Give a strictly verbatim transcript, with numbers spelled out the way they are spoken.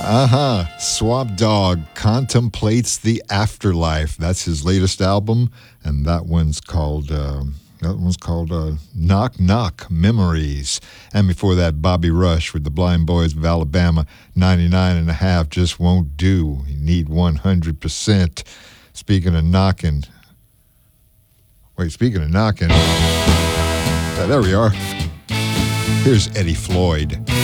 Uh-huh. Swamp Dogg contemplates the afterlife. That's his latest album, and that one's called um, that one's called uh, Knock Knock Memories. And before that, Bobby Rush with the Blind Boys of Alabama. ninety-nine and a half just won't do. You need one hundred percent. Speaking of knocking, wait, speaking of knocking, yeah, there we are. Here's Eddie Floyd.